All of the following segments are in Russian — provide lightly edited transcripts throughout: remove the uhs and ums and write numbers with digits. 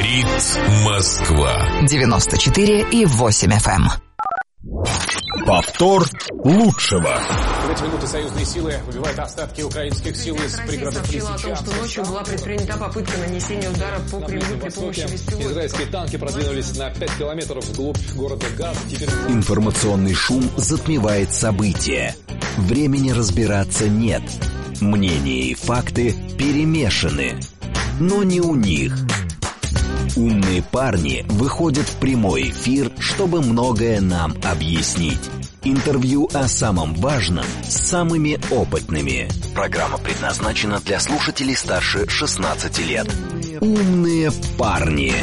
Говорит Москва. 94,8 FM. Повтор лучшего. В эти минуты союзные силы выбивают остатки украинских сил из пригородов Лисичанска. Сообщила о том, что ночью была предпринята попытка нанесения удара по Кремлю при помощи беспилотников. Израильские танки продвинулись на 5 километров вглубь города Газ. Информационный шум затмевает события. Времени разбираться нет. Мнения и факты перемешаны. Но не у них. Умные парни выходят в прямой эфир, чтобы многое нам объяснить. Интервью о самом важном с самыми опытными. Программа предназначена для слушателей старше 16 лет. Умные парни.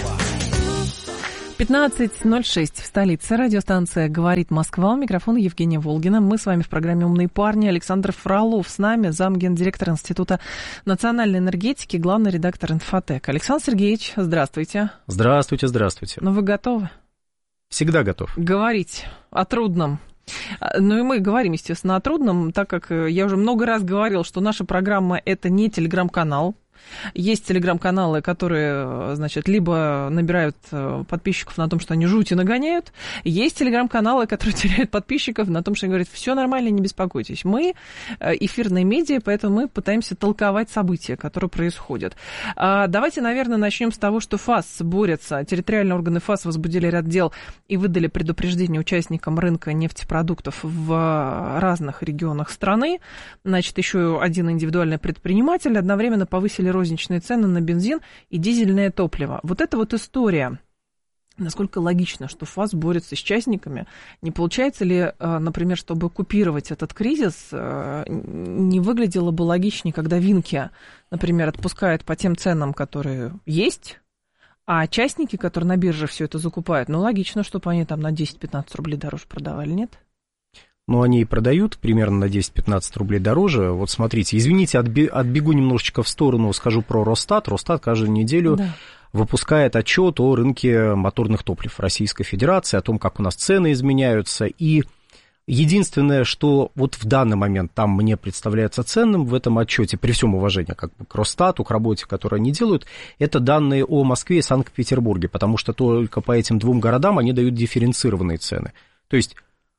15:06 в столице. Радиостанция «Говорит Москва». У микрофона Евгения Волгина. Мы с вами в программе «Умные парни». Александр Фролов с нами, замгендиректор Института национальной энергетики, главный редактор «Инфотек». Александр Сергеевич, здравствуйте. Здравствуйте, здравствуйте. Ну, вы готовы? Всегда готов. Говорить о трудном. Ну и мы говорим, естественно, о трудном, так как я уже много раз говорила, что наша программа – это не телеграм-канал. Есть телеграм-каналы, которые, значит, либо набирают подписчиков на том, что они жути нагоняют. Есть телеграм-каналы, которые теряют подписчиков на том, что они говорят, все нормально, не беспокойтесь. Мы эфирные медиа, поэтому мы пытаемся толковать события, которые происходят. Давайте, наверное, начнем с того, что ФАС борется. Территориальные органы ФАС возбудили ряд дел и выдали предупреждение участникам рынка нефтепродуктов в разных регионах страны. Значит, еще один индивидуальный предприниматель одновременно повысили розничные цены на бензин и дизельное топливо. Вот эта вот история, насколько логично, что ФАС борется с частниками, не получается ли, например, чтобы купировать этот кризис, не выглядело бы логичнее, когда Винки, например, отпускают по тем ценам, которые есть, а частники, которые на бирже все это закупают, ну, логично, чтобы они там на 10-15 рублей дороже продавали, нет? Ну, они и продают примерно на 10-15 рублей дороже. Вот смотрите, извините, отбегу немножечко в сторону, скажу про Росстат. Росстат каждую неделю выпускает отчет о рынке моторных топлив Российской Федерации, о том, как у нас цены изменяются. И единственное, что вот в данный момент там мне представляется ценным в этом отчете, при всем уважении как бы к Росстату, к работе, которую они делают, это данные о Москве и Санкт-Петербурге, потому что только по этим двум городам они дают дифференцированные цены. То есть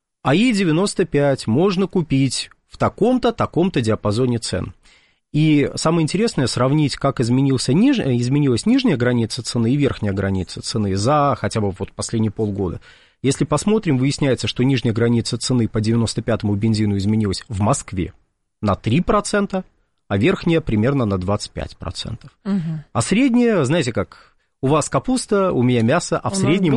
АИ-95 можно купить в таком-то, таком-то диапазоне цен. И самое интересное сравнить, как изменилась нижняя граница цены и верхняя граница цены за хотя бы вот последние полгода. Если посмотрим, выясняется, что нижняя граница цены по 95-му бензину изменилась в Москве на 3%, а верхняя примерно на 25%. Угу. А средняя, знаете как... У вас капуста, у меня мясо, а в среднем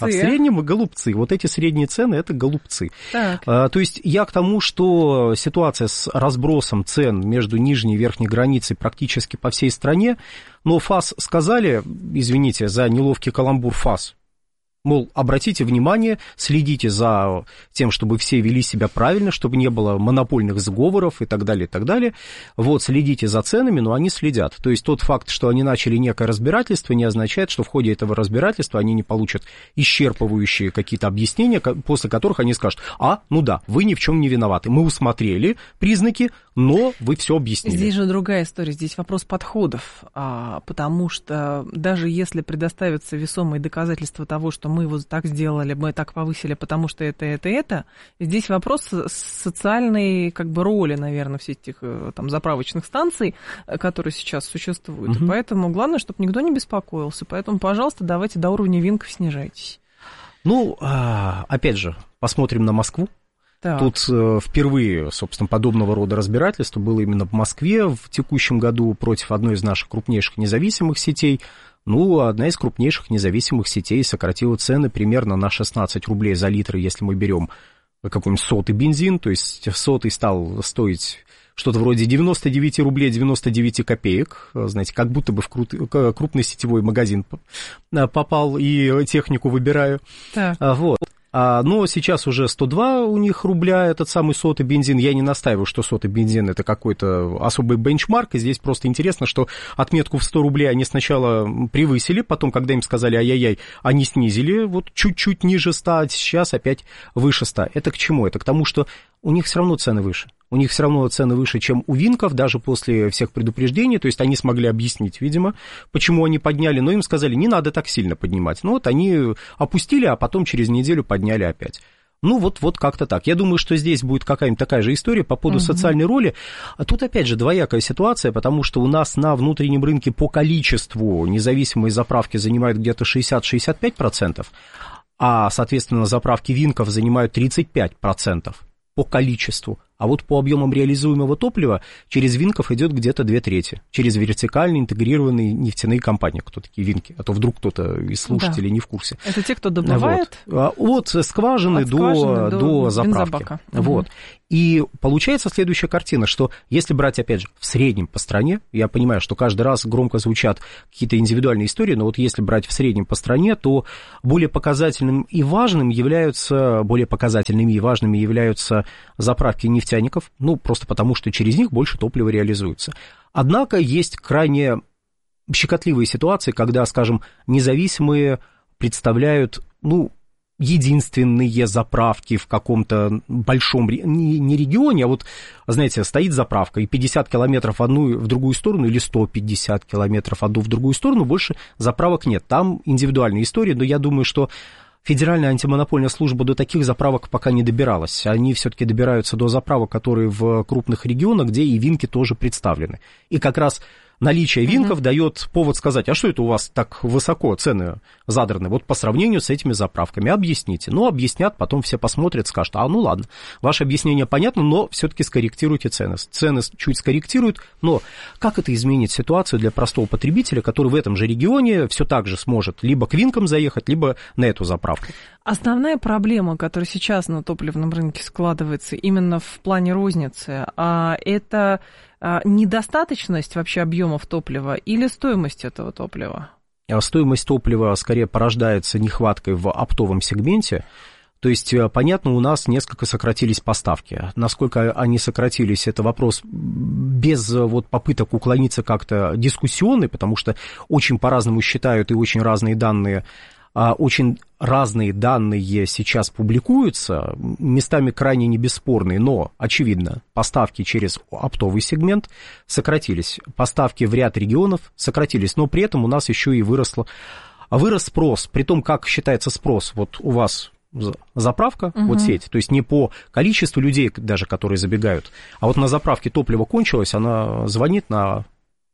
мы голубцы. Вот эти средние цены – это голубцы. То есть я к тому, что ситуация с разбросом цен между нижней и верхней границей практически по всей стране, но ФАС сказали, извините за неловкий каламбур, ФАС, мол, обратите внимание, следите за тем, чтобы все вели себя правильно, чтобы не было монопольных сговоров и так далее, и так далее. Вот, следите за ценами, но они следят. То есть тот факт, что они начали некое разбирательство, не означает, что в ходе этого разбирательства они не получат исчерпывающие какие-то объяснения, после которых они скажут, ну да, вы ни в чем не виноваты. Мы усмотрели признаки, но вы все объяснили. Здесь же другая история, здесь вопрос подходов, потому что даже если предоставятся весомые доказательства того, что мы вот так сделали, мы так повысили, потому что это. Здесь вопрос социальной как бы роли, наверное, всех этих там заправочных станций, которые сейчас существуют. И поэтому главное, чтобы никто не беспокоился. Поэтому, пожалуйста, давайте до уровня Винков снижайтесь. Ну, опять же, посмотрим на Москву. Так. Тут впервые, собственно, подобного рода разбирательство было именно в Москве в текущем году против одной из наших крупнейших независимых сетей. Ну, одна из крупнейших независимых сетей сократила цены примерно на 16 рублей за литр, если мы берем какой-нибудь сотый бензин, то есть сотый стал стоить что-то вроде 99 рублей 99 копеек, знаете, как будто бы в крупный сетевой магазин попал и технику выбираю. Так. Вот. Но сейчас уже 102 у них рубля этот самый сотый бензин. Я не настаиваю, что сотый бензин это какой-то особый бенчмарк. И здесь просто интересно, что отметку в 100 рублей они сначала превысили, потом, когда им сказали ай-яй-яй, они снизили вот чуть-чуть ниже 100, а сейчас опять выше 100. Это к чему? Это к тому, что у них все равно цены выше. у них все равно цены выше, чем у Винков, даже после всех предупреждений, то есть они смогли объяснить, видимо, почему они подняли, но им сказали, не надо так сильно поднимать. Ну вот они опустили, а потом через неделю подняли опять. Ну, вот как-то так. Я думаю, что здесь будет какая-нибудь такая же история по поводу социальной роли. А тут, опять же, двоякая ситуация, потому что у нас на внутреннем рынке по количеству независимые заправки занимают где-то 60-65%, а, соответственно, заправки Винков занимают 35% по количеству. А вот по объемам реализуемого топлива через Винков идет где-то 2/3. Через вертикально интегрированные нефтяные компании. Кто такие Винки? А то вдруг кто-то из слушателей не в курсе. Это те, кто добывает? Вот. От скважины до заправки. Вот. И получается следующая картина, что если брать, опять же, в среднем по стране, я понимаю, что каждый раз громко звучат какие-то индивидуальные истории, но вот если брать в среднем по стране, то более показательными и важными являются заправки нефтяников, ну, просто потому, что через них больше топлива реализуется. Однако есть крайне щекотливые ситуации, когда, скажем, независимые представляют, ну, единственные заправки в каком-то большом, не регионе, а вот, знаете, стоит заправка, и 50 километров одну в другую сторону, или 150 километров одну в другую сторону, больше заправок нет. Там индивидуальные истории, но я думаю, что Федеральная антимонопольная служба до таких заправок пока не добиралась. Они все-таки добираются до заправок, которые в крупных регионах, где и Винки тоже представлены. И как раз наличие Винков дает повод сказать, а что это у вас так высоко цены задраны, вот по сравнению с этими заправками, объясните. Ну, объяснят, потом все посмотрят, скажут, ну ладно, ваше объяснение понятно, но все-таки скорректируйте цены. Цены чуть скорректируют, но как это изменит ситуацию для простого потребителя, который в этом же регионе все так же сможет либо к Винкам заехать, либо на эту заправку? Основная проблема, которая сейчас на топливном рынке складывается именно в плане розницы, это недостаточность вообще объемов топлива или стоимость этого топлива? Стоимость топлива скорее порождается нехваткой в оптовом сегменте. То есть, понятно, у нас несколько сократились поставки. Насколько они сократились, это вопрос без вот попыток уклониться как-то дискуссионный, потому что очень по-разному считают и очень разные данные сейчас публикуются, местами крайне не бесспорные, но, очевидно, поставки через оптовый сегмент сократились, поставки в ряд регионов сократились, но при этом у нас еще и вырос спрос, при том, как считается спрос, вот у вас заправка, вот сеть, то есть не по количеству людей даже, которые забегают, а вот на заправке топливо кончилось, она звонит на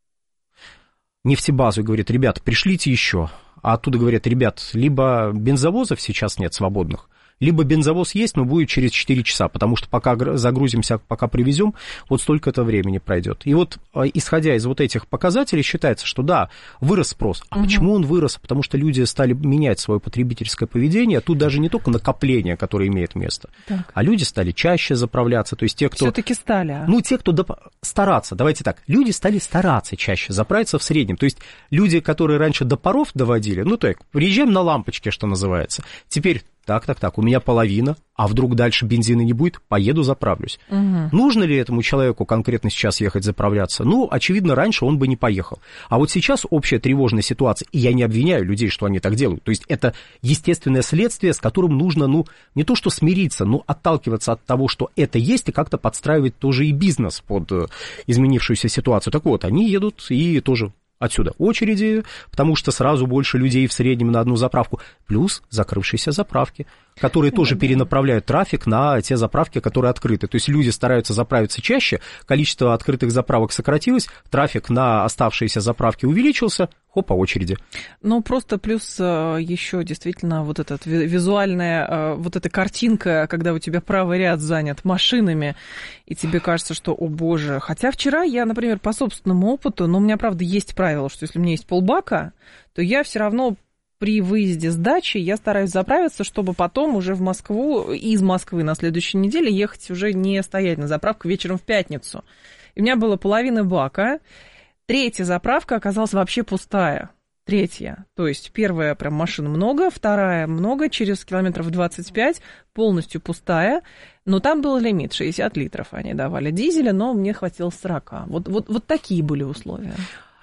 нефтебазу и говорит, ребята, пришлите еще. А оттуда говорят, ребят, либо бензовозов сейчас нет свободных, либо бензовоз есть, но будет через 4 часа, потому что пока загрузимся, пока привезем, вот столько-то времени пройдет. И вот, исходя из вот этих показателей, считается, что да, вырос спрос. А почему он вырос? Потому что люди стали менять свое потребительское поведение. Тут даже не только накопление, которое имеет место, а люди стали чаще заправляться. То есть те, кто... Все-таки стали. Ну, те, кто стараться, давайте так, люди стали стараться чаще заправиться в среднем. То есть люди, которые раньше до паров доводили, ну, так, приезжаем на лампочке, что называется, теперь... Так, у меня половина, а вдруг дальше бензина не будет, поеду заправлюсь. Нужно ли этому человеку конкретно сейчас ехать заправляться? Ну, очевидно, раньше он бы не поехал. А вот сейчас общая тревожная ситуация, и я не обвиняю людей, что они так делают. То есть это естественное следствие, с которым нужно, ну, не то что смириться, но отталкиваться от того, что это есть, и как-то подстраивать тоже и бизнес под изменившуюся ситуацию. Так вот, они едут и тоже... Отсюда очереди, потому что сразу больше людей в среднем на одну заправку, плюс закрывшиеся заправки, которые тоже перенаправляют трафик на те заправки, которые открыты. То есть люди стараются заправиться чаще, количество открытых заправок сократилось, трафик на оставшиеся заправки увеличился, по очереди. Ну, просто плюс еще действительно вот эта визуальная, вот эта картинка, когда у тебя правый ряд занят машинами, и тебе кажется, что, о боже. Хотя вчера я, например, по собственному опыту, но у меня, правда, есть правило, что если у меня есть полбака, то я все равно при выезде с дачи я стараюсь заправиться, чтобы потом уже в Москву, из Москвы на следующей неделе ехать уже не стоять на заправку вечером в пятницу. И у меня было половина бака. Третья заправка оказалась вообще пустая. Третья. То есть первая прям машин много, вторая много, через километров 25 полностью пустая. Но там был лимит 60 литров они давали дизеля, но мне хватило 40. Вот такие были условия.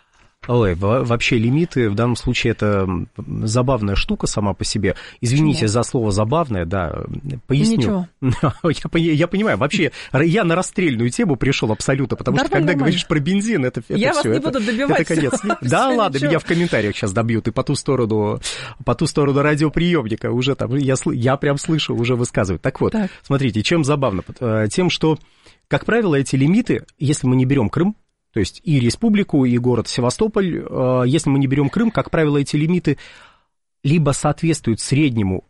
Ой, вообще лимиты в данном случае это забавная штука сама по себе. Извините за слово «забавное», да, поясню. Я понимаю, вообще я на расстрельную тему пришел абсолютно, потому что когда говоришь про бензин, это все. Я вас не буду добивать. Это конец. Да ладно, меня в комментариях сейчас добьют, и по ту сторону радиоприемника уже там, я прям слышу, уже высказывают. Так вот, смотрите, чем забавно? Тем, что, как правило, эти лимиты, если мы не берем Крым, то есть и республику, и город Севастополь, если мы не берем Крым, как правило, эти лимиты либо соответствуют среднему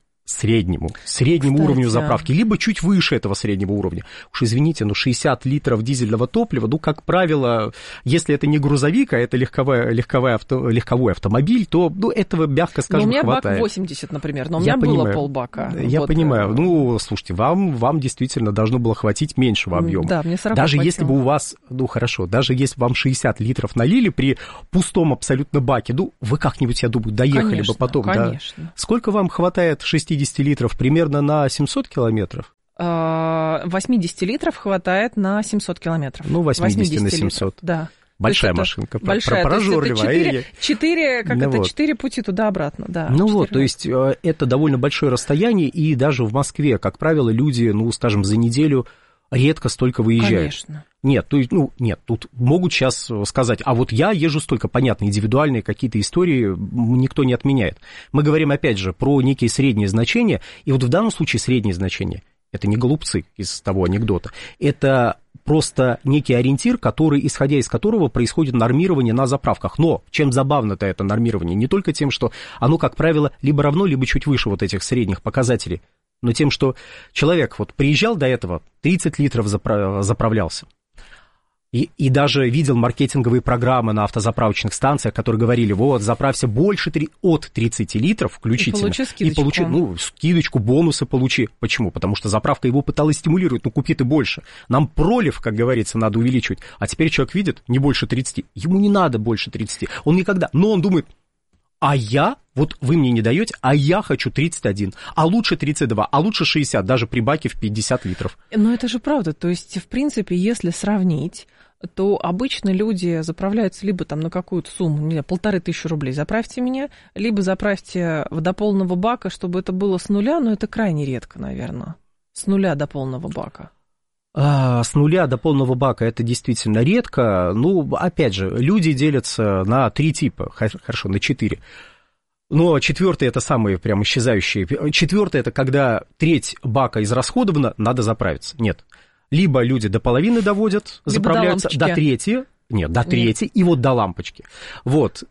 уровню заправки, либо чуть выше этого среднего уровня. Уж извините, но 60 литров дизельного топлива, ну, как правило, если это не грузовик, а это легковой автомобиль, то, ну, этого, мягко скажем, хватает. У меня бак 80, например, но у меня было полбака. Я понимаю. Ну, слушайте, вам действительно должно было хватить меньшего объема. Да, мне 40 даже хватило. Если бы у вас, ну, хорошо, даже если вам 60 литров налили при пустом абсолютно баке, ну, вы как-нибудь, я думаю, доехали бы потом. Конечно. Да? Сколько вам хватает 60 литров? Примерно на 700 километров? 80 литров хватает на 700 километров. Ну, 80 на 700. Литров, да. Большая машинка, большая, прожорливая. 4 пути туда-обратно, да. Ну вот, то есть это довольно большое расстояние, и даже в Москве, как правило, люди, ну, скажем, за неделю редко столько выезжают. Конечно. Нет, то есть, нет, тут могут сейчас сказать, а вот я езжу столько, понятно, индивидуальные какие-то истории никто не отменяет. Мы говорим, опять же, про некие средние значения, и вот в данном случае средние значения, это не голубцы из того анекдота, это просто некий ориентир, исходя из которого происходит нормирование на заправках. Но чем забавно-то это нормирование? Не только тем, что оно, как правило, либо равно, либо чуть выше вот этих средних показателей, но тем, что человек вот приезжал до этого, 30 литров заправлялся. И даже видел маркетинговые программы на автозаправочных станциях, которые говорили, вот, заправься больше от 30 литров включительно. И получи скидочку. Скидочку, бонусы получи. Почему? Потому что заправка его пыталась стимулировать, купи ты больше. Нам пролив, как говорится, надо увеличивать. А теперь человек видит, не больше 30. Ему не надо больше 30. Он никогда. Но он думает, вот вы мне не даете, а я хочу 31, а лучше 32, а лучше 60, даже при баке в 50 литров. Но это же правда, то есть, в принципе, если сравнить, то обычно люди заправляются либо там на какую-то сумму, не знаю, 1500 рублей, заправьте меня, либо заправьте до полного бака, чтобы это было с нуля, но это крайне редко, наверное, с нуля до полного бака. С нуля до полного бака это действительно редко. Ну, опять же, люди делятся на 3 типа, хорошо, на 4. Но 4-й это самые прям исчезающие. 4-й это когда треть бака израсходована, надо заправиться. Нет. Либо люди до половины доводят, либо заправляются до трети. Нет, до трети, и вот до лампочки. Вот,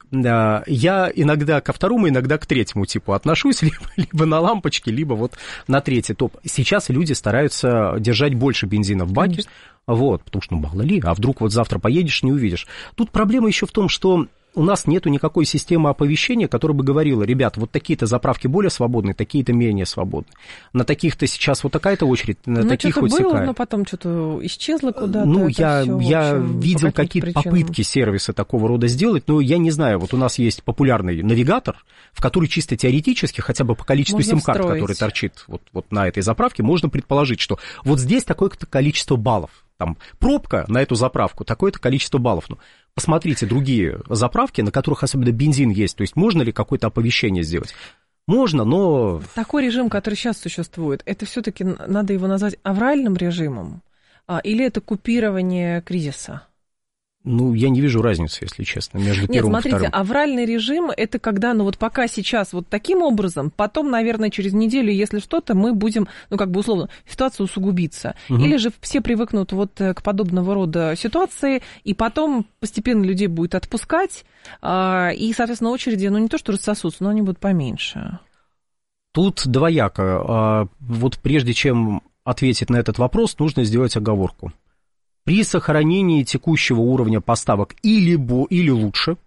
я иногда ко второму, иногда к третьему типу отношусь, либо на лампочке, либо вот на третий топ. Сейчас люди стараются держать больше бензина в баке, вот, потому что, мало ли, а вдруг вот завтра поедешь, не увидишь. Тут проблема еще в том, что у нас нету никакой системы оповещения, которая бы говорила, ребят, вот такие-то заправки более свободные, такие-то менее свободные. На таких-то сейчас вот такая-то очередь, на таких вот такая. Было, но потом что-то исчезло куда-то. Ну, я видел какие-то попытки сервиса такого рода сделать, но я не знаю, вот у нас есть популярный навигатор, в который чисто теоретически, хотя бы по количеству сим-карт, который торчит вот на этой заправке, можно предположить, что вот здесь такое-то количество баллов. Там пробка на эту заправку, такое-то количество баллов. Ну, посмотрите другие заправки, на которых особенно бензин есть. То есть можно ли какое-то оповещение сделать? Можно, но... Такой режим, который сейчас существует, это все-таки надо его назвать авральным режимом? Или это купирование кризиса? Ну, я не вижу разницы, если честно, между первым и вторым. Нет, смотрите, авральный режим, это когда, вот пока сейчас вот таким образом, потом, наверное, через неделю, если что-то, мы будем, условно, ситуация усугубится. Или же все привыкнут вот к подобного рода ситуации, и потом постепенно людей будет отпускать, и, соответственно, очереди, не то что рассосутся, но они будут поменьше. Тут двояко. Вот прежде чем ответить на этот вопрос, нужно сделать оговорку. При сохранении текущего уровня поставок или лучше,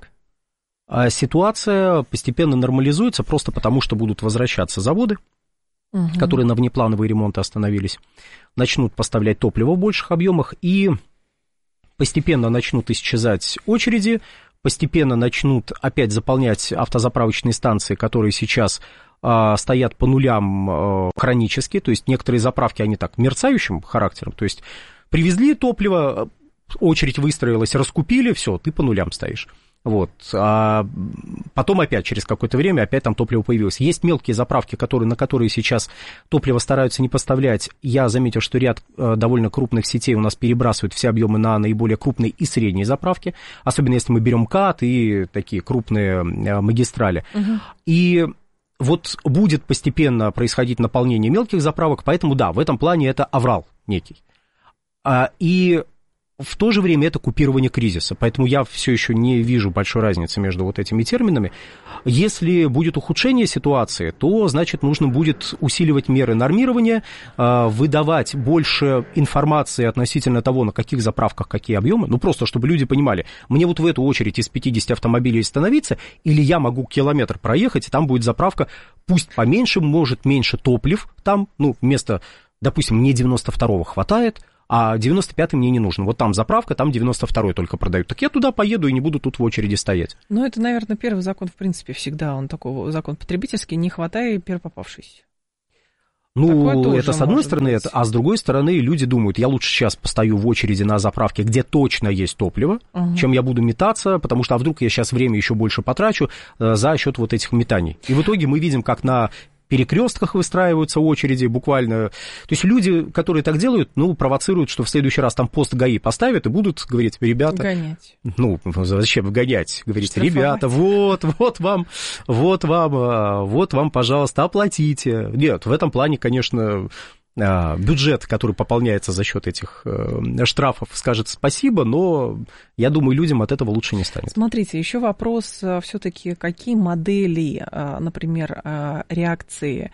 ситуация постепенно нормализуется просто потому, что будут возвращаться заводы, которые на внеплановые ремонты остановились, начнут поставлять топливо в больших объемах и постепенно начнут исчезать очереди, постепенно начнут опять заполнять автозаправочные станции, которые сейчас стоят по нулям хронически, то есть некоторые заправки, они так мерцающим характером, то есть привезли топливо, очередь выстроилась, раскупили, все, ты по нулям стоишь. Вот. А потом опять, через какое-то время, опять там топливо появилось. Есть мелкие заправки, на которые сейчас топливо стараются не поставлять. Я заметил, что ряд довольно крупных сетей у нас перебрасывают все объемы на наиболее крупные и средние заправки, особенно если мы берем КАТ и такие крупные магистрали. И вот будет постепенно происходить наполнение мелких заправок, поэтому да, в этом плане это аврал некий. И в то же время это купирование кризиса, поэтому я все еще не вижу большой разницы между вот этими терминами. Если будет ухудшение ситуации, то, значит, нужно будет усиливать меры нормирования, выдавать больше информации относительно того, на каких заправках какие объемы, ну, просто чтобы люди понимали, мне вот в эту очередь из 50 автомобилей становиться, или я могу километр проехать, и там будет заправка, пусть поменьше, может, меньше топлив там, ну, вместо, допустим, мне 92-го хватает, а 95-й мне не нужен. Вот там заправка, там 92-й только продают. Так я туда поеду и не буду тут в очереди стоять. Ну, это, наверное, первый закон, в принципе, всегда он такой закон потребительский, не хватай первопопавшийся. Ну, это с одной стороны, а с другой стороны, люди думают, я лучше сейчас постою в очереди на заправке, где точно есть топливо, чем я буду метаться, потому что, а вдруг я сейчас время еще больше потрачу за счет вот этих метаний. И в итоге мы видим, как на перекрестках выстраиваются очереди буквально. То есть люди, которые так делают, ну, провоцируют, что в следующий раз там пост ГАИ поставят и будут говорить, ребята... Гонять. Ну, зачем гонять? Говорить, ребята, вот вам, пожалуйста, оплатите. Нет, в этом плане, конечно... бюджет, который пополняется за счет этих штрафов, скажет спасибо, но я думаю, людям от этого лучше не станет. Смотрите, еще вопрос все-таки, какие модели, например, реакции,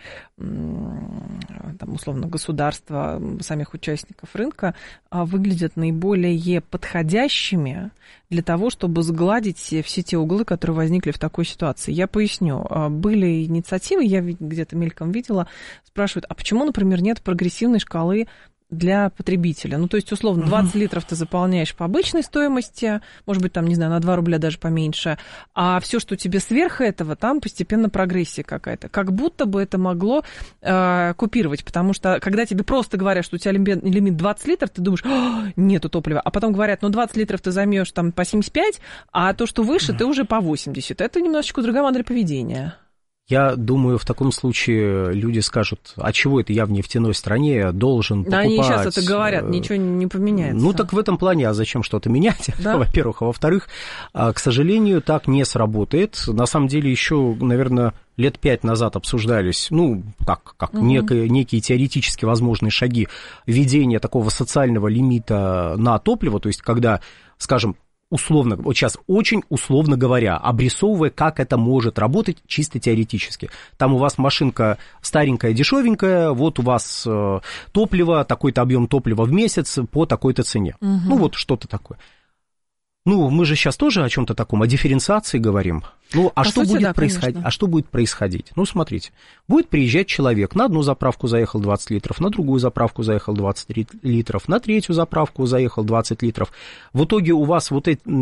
там, условно, государства, самих участников рынка выглядят наиболее подходящими для того, чтобы сгладить все те углы, которые возникли в такой ситуации. Я поясню. Были инициативы, я где-то мельком видела, спрашивают, а почему, например, нет прогрессивной шкалы для потребителя? Ну, то есть, условно, 20 литров ты заполняешь по обычной стоимости, может быть, там, не знаю, на 2 рубля даже поменьше, а все, что тебе сверх этого, там постепенно прогрессия какая-то. Как будто бы это могло купировать, потому что, когда тебе просто говорят, что у тебя лимит 20 литров, ты думаешь, нету топлива, а потом говорят, ну, 20 литров ты займешь там по 75, а то, что выше, ты уже по 80. Это немножечко другая модель поведения. Я думаю, в таком случае люди скажут, а чего это я в нефтяной стране должен покупать? Они сейчас это говорят, ничего не поменяется. Ну, так в этом плане, а зачем что-то менять, да? Во-первых. А во-вторых, к сожалению, так не сработает. На самом деле, еще, наверное, лет 5 назад обсуждались, ну, как некие теоретически возможные шаги введения такого социального лимита на топливо, то есть когда, скажем, условно, вот сейчас очень условно говоря, обрисовывая, как это может работать чисто теоретически. Там у вас машинка старенькая, дешевенькая, вот у вас топливо, такой-то объем топлива в месяц по такой-то цене. Ну, вот что-то такое. Ну, мы же сейчас тоже о чем-то таком, о дифференциации говорим. Ну, а что будет происходить? А что будет происходить? Ну, смотрите, будет приезжать человек, на одну заправку заехал 20 литров, на другую заправку заехал 20 литров, на третью заправку заехал 20 литров. В итоге у вас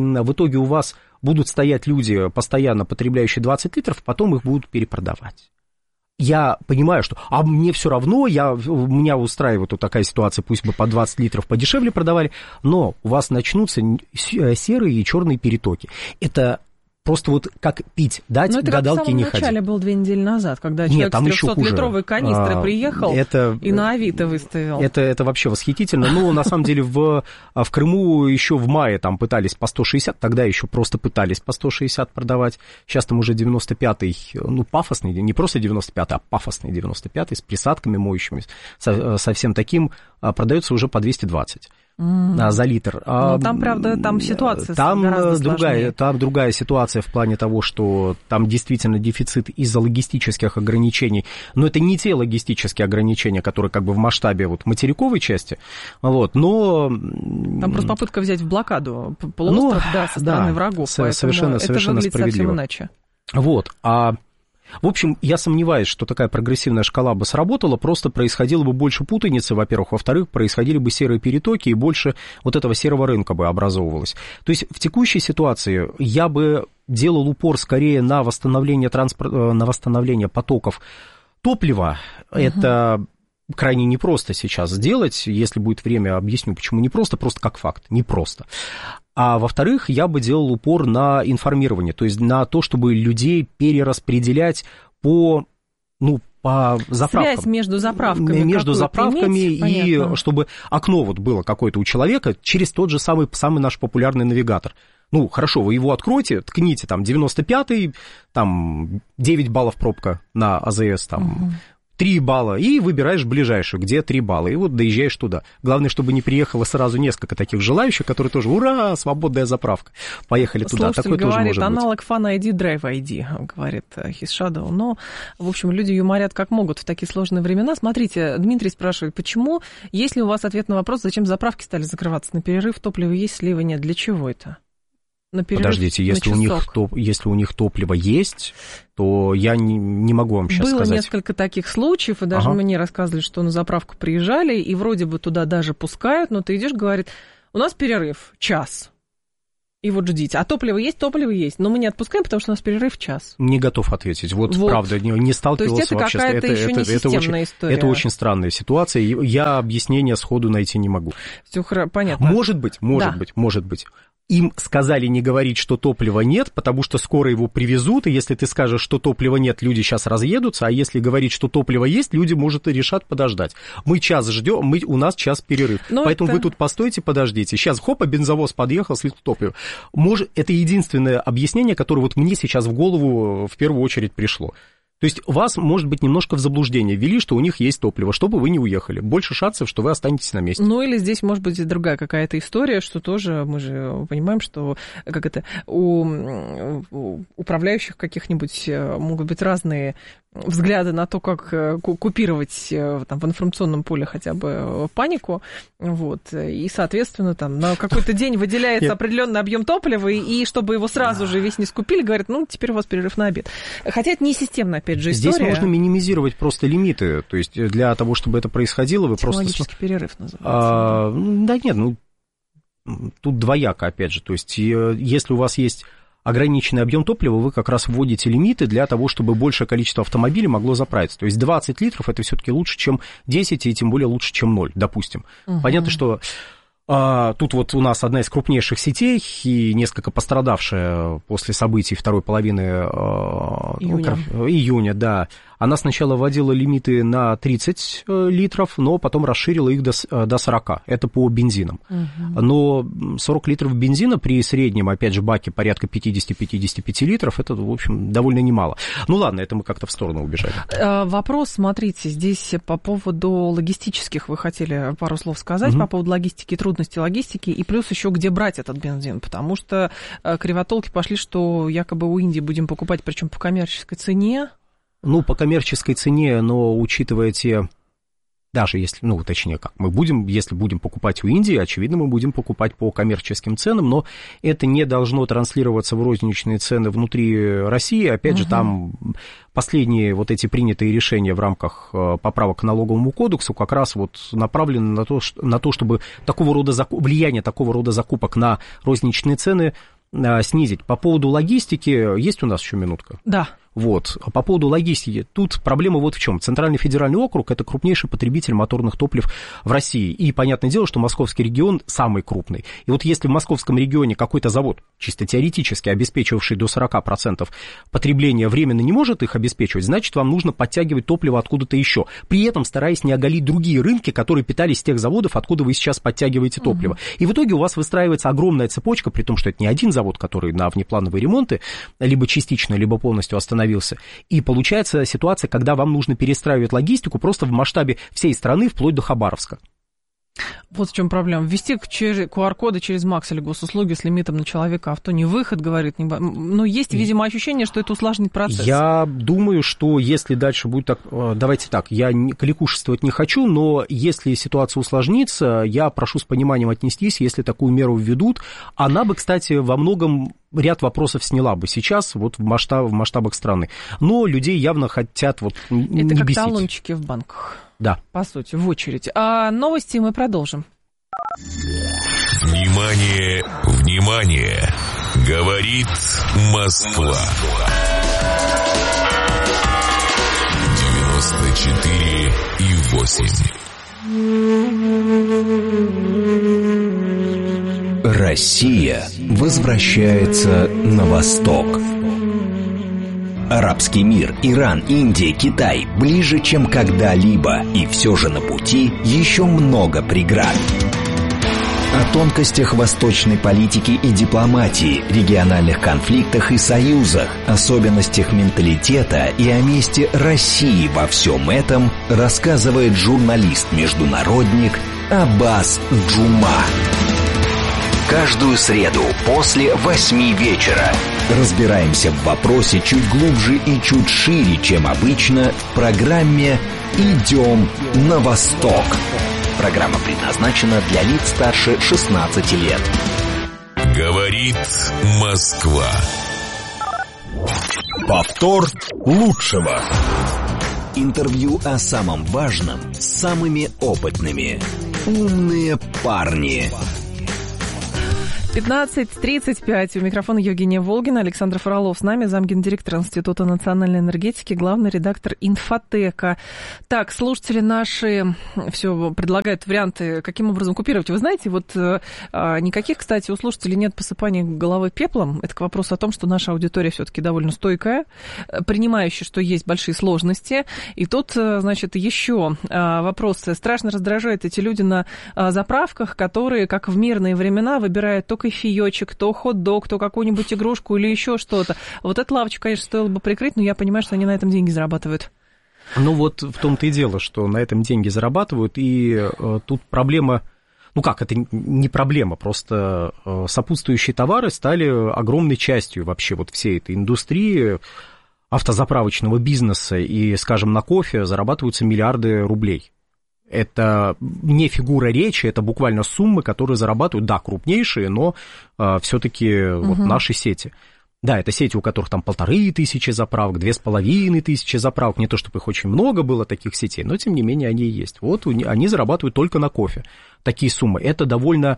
будут стоять люди, постоянно потребляющие 20 литров, потом их будут перепродавать. Я понимаю, что мне все равно, меня устраивает вот такая ситуация, пусть бы по 20 литров подешевле продавали, но у вас начнутся серые и черные перетоки. Это просто вот как пить, дать гадалки не ходить. Это как в самом начале был 2 недели назад, когда человек с 300-литровой канистры приехал и на Авито выставил. Это вообще восхитительно. Ну, на самом деле, в Крыму еще в мае там пытались по 160, тогда еще просто пытались по 160 продавать. Сейчас там уже 95-й, ну, пафосный, не просто 95-й, а пафосный 95-й с присадками моющими, со всем таким, продается уже по 220. За литр. Но там, правда, там ситуация гораздо сложнее. Там другая ситуация в плане того, что там действительно дефицит из-за логистических ограничений, но это не те логистические ограничения, которые как бы в масштабе вот материковой части, вот, но... Там просто попытка взять в блокаду полуостров, со стороны врагов, совершенно выглядит справедливо. Совсем иначе. Вот, в общем, я сомневаюсь, что такая прогрессивная шкала бы сработала, просто происходило бы больше путаницы, во-первых, во-вторых, происходили бы серые перетоки, и больше вот этого серого рынка бы образовывалось. То есть в текущей ситуации я бы делал упор скорее на восстановление потоков топлива. Это крайне непросто сейчас сделать, если будет время, объясню, почему непросто, просто как факт, непросто. А во-вторых, я бы делал упор на информирование, то есть на то, чтобы людей перераспределять по заправкам. Связь между заправками. Между заправками, иметь, и понятно. чтобы окно вот было какое-то у человека через тот же самый наш популярный навигатор. Ну, хорошо, вы его откроете, ткните, там, 95-й, там, 9 баллов пробка на АЗС, там, 3 балла, и выбираешь ближайшую, где 3 балла, и вот доезжаешь туда. Главное, чтобы не приехало сразу несколько таких желающих, которые тоже, ура, свободная заправка, поехали туда. Слушатель Такое говорит, тоже может аналог Fan ID, Drive ID, говорит His Shadow. Но, в общем, люди юморят как могут в такие сложные времена. Смотрите, Дмитрий спрашивает, почему, есть ли у вас ответ на вопрос, зачем заправки стали закрываться? На перерыв топлива есть, слива нет. Для чего это? На перерыв, подождите, если у них топливо есть, то я не могу вам сейчас сказать. Было несколько таких случаев, и даже мне рассказывали, что на заправку приезжали, и вроде бы туда даже пускают, но ты идешь, говорит, у нас перерыв час, и вот ждите. А топливо есть, но мы не отпускаем, потому что у нас перерыв час. Не готов ответить. Вот. Правда, не сталкивался вообще. То есть это какая-то еще не системная история. Это очень странная ситуация, я объяснения сходу найти не могу. Все понятно. Может быть. Им сказали не говорить, что топлива нет, потому что скоро его привезут, и если ты скажешь, что топлива нет, люди сейчас разъедутся, а если говорить, что топливо есть, люди, может, и решат подождать. Мы час ждем, у нас час перерыв. Поэтому вы тут постойте, подождите. Сейчас, хоп, бензовоз подъехал, слил топливо. Может, это единственное объяснение, которое вот мне сейчас в голову в первую очередь пришло. То есть вас, может быть, немножко в заблуждение ввели, что у них есть топливо, чтобы вы не уехали. Больше шансов, что вы останетесь на месте. Ну, или здесь, может быть, другая какая-то история, что тоже мы же понимаем, что у управляющих каких-нибудь могут быть разные взгляды на то, как купировать там, в информационном поле хотя бы панику, вот, и, соответственно, там на какой-то день выделяется определенный объем топлива, и чтобы его сразу же весь не скупили, говорят, теперь у вас перерыв на обед. Хотя это не системная, опять же, история. Здесь можно минимизировать просто лимиты, то есть для того, чтобы это происходило, вы просто... Технологический перерыв называется. Да нет, тут двояко, опять же, то есть если у вас есть ограниченный объем топлива, вы как раз вводите лимиты для того, чтобы большее количество автомобилей могло заправиться. То есть 20 литров это все-таки лучше, чем 10, и тем более лучше, чем 0, допустим. Понятно, что тут вот у нас одна из крупнейших сетей и несколько пострадавшая после событий второй половины июня, да. Она сначала вводила лимиты на 30 литров, но потом расширила их до 40. Это по бензинам. Но 40 литров бензина при среднем, опять же, баке порядка 50-55 литров, это, в общем, довольно немало. Ну ладно, это мы как-то в сторону убежали. Вопрос, смотрите, здесь по поводу логистических вы хотели пару слов сказать, по поводу логистики, трудностей логистики, и плюс еще где брать этот бензин, потому что кривотолки пошли, что якобы у Индии будем покупать, причем по коммерческой цене. По коммерческой цене, но учитывая те, даже если, точнее как, если будем покупать у Индии, очевидно, мы будем покупать по коммерческим ценам, но это не должно транслироваться в розничные цены внутри России. Опять же, там последние вот эти принятые решения в рамках поправок к налоговому кодексу как раз вот направлены на то, чтобы влияние такого рода закупок на розничные цены снизить. По поводу логистики, есть у нас еще минутка? Да. Вот. По поводу логистики, тут проблема вот в чем. Центральный федеральный округ – это крупнейший потребитель моторных топлив в России. И понятное дело, что московский регион самый крупный. И вот если в московском регионе какой-то завод, чисто теоретически обеспечивавший до 40% потребления, временно не может их обеспечивать, значит, вам нужно подтягивать топливо откуда-то еще. При этом стараясь не оголить другие рынки, которые питались с тех заводов, откуда вы сейчас подтягиваете топливо. И в итоге у вас выстраивается огромная цепочка, при том, что это не один завод, который на внеплановые ремонты либо частично, либо полностью остановился. И получается ситуация, когда вам нужно перестраивать логистику просто в масштабе всей страны, вплоть до Хабаровска. Вот в чем проблема. Ввести QR-коды через МАКС или госуслуги с лимитом на человека авто не выход, говорит. Но есть, видимо, ощущение, что это усложнит процесс. Я думаю, что если дальше будет так... Давайте так, я кликушествовать не хочу, но если ситуация усложнится, я прошу с пониманием отнестись, если такую меру введут. Она бы, кстати, во многом ряд вопросов сняла бы сейчас вот в масштабах страны. Но людей явно хотят вот не бесить. Это как талончики в банках. Да. По сути, в очередь. А новости мы продолжим. Внимание, внимание! Говорит Москва. 94,8. Россия возвращается на восток. Арабский мир, Иран, Индия, Китай ближе, чем когда-либо, и все же на пути еще много преград. О тонкостях восточной политики и дипломатии, региональных конфликтах и союзах, особенностях менталитета и о месте России во всем этом рассказывает журналист-международник Аббас Джума. Каждую среду после 8 вечера разбираемся в вопросе чуть глубже и чуть шире, чем обычно, в программе «Идем на восток». Программа предназначена для лиц старше 16 лет. Говорит Москва. Повтор лучшего. Интервью о самом важном с самыми опытными. Умные парни. 15:35. У микрофона Евгения Волгина, Александр Фролов с нами, замгендиректор Института национальной энергетики, главный редактор Инфотека. Так, слушатели наши все предлагают варианты, каким образом купировать. Вы знаете, вот никаких, кстати, у слушателей нет посыпания головы пеплом. Это к вопросу о том, что наша аудитория все-таки довольно стойкая, принимающая, что есть большие сложности. И тут, значит, еще вопросы. Страшно раздражают эти люди на заправках, которые, как в мирные времена, выбирают то кофеечек, то хот-дог, то какую-нибудь игрушку или еще что-то. Вот эту лавочку, конечно, стоило бы прикрыть, но я понимаю, что они на этом деньги зарабатывают. Ну вот в том-то и дело, что на этом деньги зарабатывают, и тут проблема, ну как, это не проблема, просто сопутствующие товары стали огромной частью вообще вот всей этой индустрии автозаправочного бизнеса, и, скажем, на кофе зарабатываются миллиарды рублей. Это не фигура речи, это буквально суммы, которые зарабатывают, да, крупнейшие, но все-таки вот наши сети. Да, это сети, у которых там 1500 заправок, 2500 заправок, не то чтобы их очень много было таких сетей, но тем не менее они есть. Вот они зарабатывают только на кофе такие суммы. Это довольно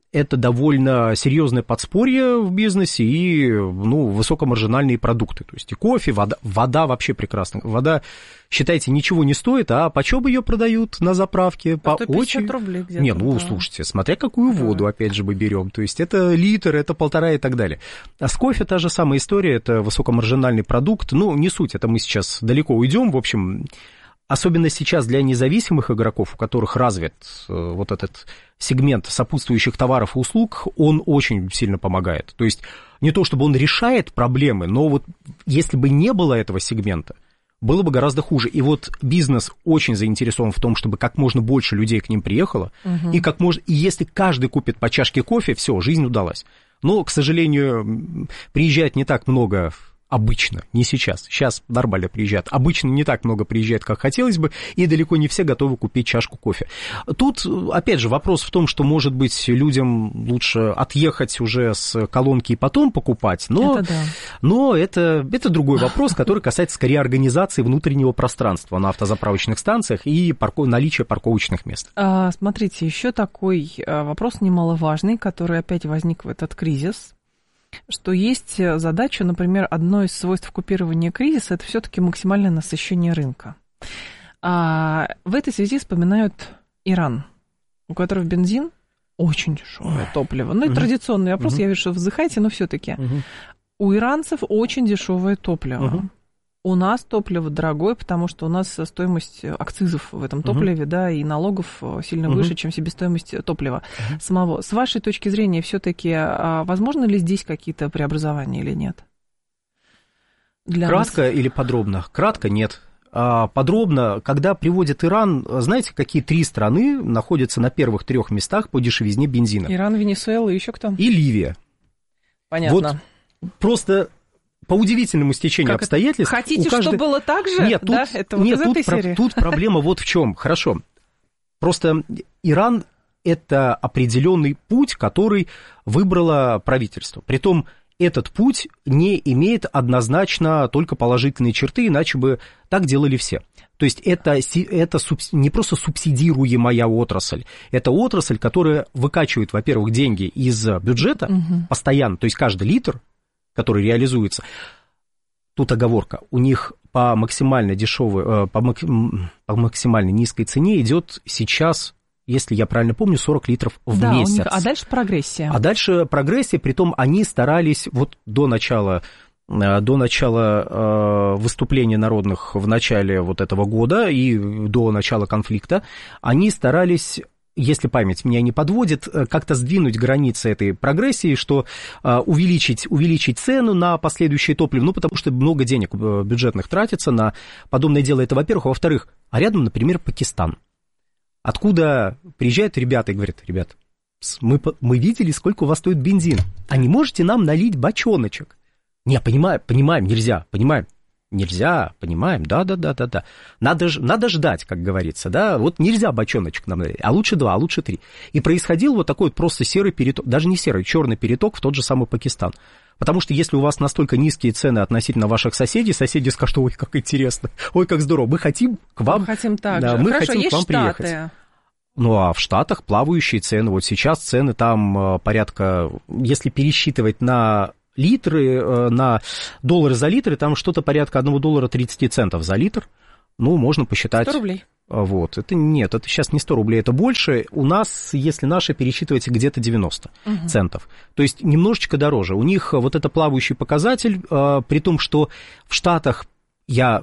серьезное подспорье в бизнесе и, ну, высокомаржинальные продукты. То есть и кофе, вода вообще прекрасна. Вода, считайте, ничего не стоит, а почем ее продают на заправке? По 50 рублей где-то. Не, ну, да. Слушайте, смотря какую воду, опять же, мы берем. То есть это литр, это 1,5 и так далее. А с кофе та же самая история, это высокомаржинальный продукт. Ну, не суть, это мы сейчас далеко уйдем. В общем, особенно сейчас для независимых игроков, у которых развит вот этот сегмент сопутствующих товаров и услуг, он очень сильно помогает. То есть не то, чтобы он решает проблемы, но вот если бы не было этого сегмента, было бы гораздо хуже. И вот бизнес очень заинтересован в том, чтобы как можно больше людей к ним приехало, и если каждый купит по чашке кофе, все, жизнь удалась. Но, к сожалению, приезжает не так много. Обычно, не сейчас. Сейчас нормально приезжают. Обычно не так много приезжает, как хотелось бы, и далеко не все готовы купить чашку кофе. Тут, опять же, вопрос в том, что, может быть, людям лучше отъехать уже с колонки и потом покупать, но это другой вопрос, который касается скорее организации внутреннего пространства на автозаправочных станциях и наличия парковочных мест. Смотрите, еще такой вопрос немаловажный, который опять возник в этот кризис. Что есть задача, например, одно из свойств купирования кризиса – это все-таки максимальное насыщение рынка. В этой связи вспоминают Иран, у которого бензин очень дешевое топливо. Ну, это традиционный вопрос, я вижу, что вы вздыхаете, но все-таки. У иранцев очень дешевое топливо. У нас топливо дорогое, потому что у нас стоимость акцизов в этом топливе, да, и налогов сильно выше, чем себестоимость топлива самого. С вашей точки зрения, все-таки возможно ли здесь какие-то преобразования или нет? Кратко или подробно? Кратко нет. Подробно, когда приводит Иран, знаете, какие 3 страны находятся на первых 3 местах по дешевизне бензина? Иран, Венесуэла и еще кто? И Ливия. Понятно. Вот просто по удивительному стечению обстоятельств... Хотите, чтобы было так же? Нет, да? Это вот из этой серии? Тут проблема вот в чем. Хорошо. Просто Иран – это определенный путь, который выбрало правительство. Притом этот путь не имеет однозначно только положительные черты, иначе бы так делали все. То есть это не просто субсидируемая отрасль, это отрасль, которая выкачивает, во-первых, деньги из бюджета постоянно, то есть каждый литр, который реализуется, тут оговорка, у них по максимально дешевой, по максимально низкой цене идет сейчас если я правильно помню, 40 литров в месяц. А дальше прогрессия. Притом они старались вот до начала выступлений народных в начале вот этого года и до начала конфликта, они старались, если память меня не подводит, как-то сдвинуть границы этой прогрессии, что увеличить цену на последующее топливо, ну, потому что много денег бюджетных тратится на подобное дело. Это, во-первых. А во-вторых, а рядом, например, Пакистан, откуда приезжают ребята и говорят: ребят, мы видели, сколько у вас стоит бензин, а не можете нам налить бочоночек? Не, понимаем, нельзя, понимаем. Нельзя, понимаем, да. Надо ждать, как говорится, да. Вот нельзя бочоночек нам налить, а лучше 2, а лучше 3. И происходил вот такой вот просто серый переток, даже не серый, черный переток в тот же самый Пакистан. Потому что если у вас настолько низкие цены относительно ваших соседей скажут: ой, как интересно, ой, как здорово, мы хотим к вам... Мы хотим так да, же. мы Хорошо, хотим к вам Штаты. Приехать. Ну, а в Штатах плавающие цены. Вот сейчас цены там порядка, если пересчитывать на литры, на доллары за литр, там что-то порядка $1.30 за литр. Ну, можно посчитать. 100 рублей. Вот. Это сейчас не 100 рублей, это больше. У нас, если наши, пересчитывается где-то 90 центов. То есть немножечко дороже. У них вот это плавающий показатель, при том, что в Штатах я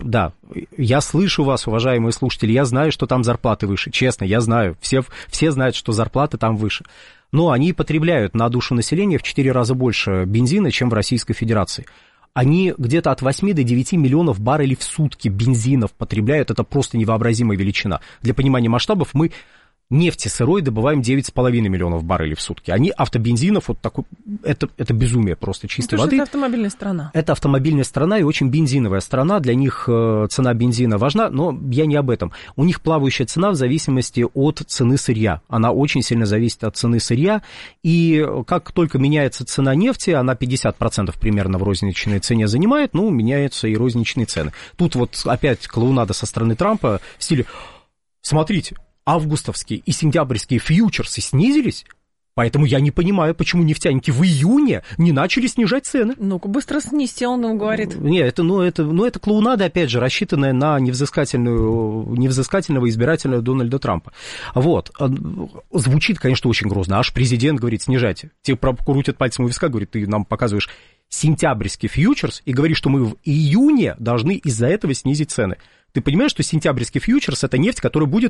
слышу вас, уважаемые слушатели, я знаю, что там зарплаты выше. Честно, я знаю. Все знают, что зарплаты там выше. Но они потребляют на душу населения в 4 раза больше бензина, чем в Российской Федерации. Они где-то от 8 до 9 миллионов баррелей в сутки бензинов потребляют. Это просто невообразимая величина. Для понимания масштабов, мы нефти сырой добываем 9,5 миллионов баррелей в сутки. Они автобензинов, вот такой, это безумие просто чистой воды. Это автомобильная страна. Это автомобильная страна и очень бензиновая страна. Для них цена бензина важна, но я не об этом. У них плавающая цена в зависимости от цены сырья. Она очень сильно зависит от цены сырья. И как только меняется цена нефти, она 50% примерно в розничной цене занимает, ну, меняются и розничные цены. Тут вот опять клоунада со стороны Трампа в стиле: смотрите, августовские и сентябрьские фьючерсы снизились, поэтому я не понимаю, почему нефтяники в июне не начали снижать цены. Ну-ка, быстро снизьте, он нам говорит. Нет, это клоунада, опять же, рассчитанная на невзыскательного избирателя Дональда Трампа. Вот. Звучит, конечно, очень грозно. Аж президент говорит: снижайте. Те крутят пальцем у виска, говорит: ты нам показываешь сентябрьский фьючерс и говоришь, что мы в июне должны из-за этого снизить цены. Ты понимаешь, что сентябрьский фьючерс — это нефть, которая будет